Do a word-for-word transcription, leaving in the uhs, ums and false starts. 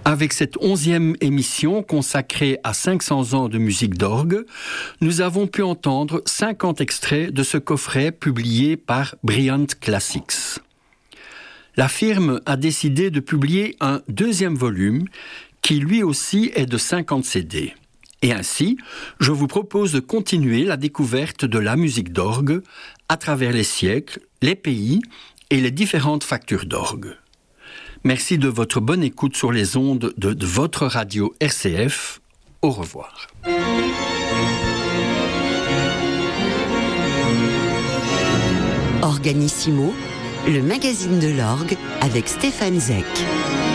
Avec cette onzième émission consacrée à cinq cents ans de musique d'orgue, nous avons pu entendre cinquante extraits de ce coffret publié par Brilliant Classics. La firme a décidé de publier un deuxième volume qui lui aussi est de cinquante C D. Et ainsi, je vous propose de continuer la découverte de la musique d'orgue à travers les siècles, les pays et les différentes factures d'orgue. Merci de votre bonne écoute sur les ondes de, de votre radio R C F. Au revoir. Organissimo, le magazine de l'orgue avec Stéphane Zech.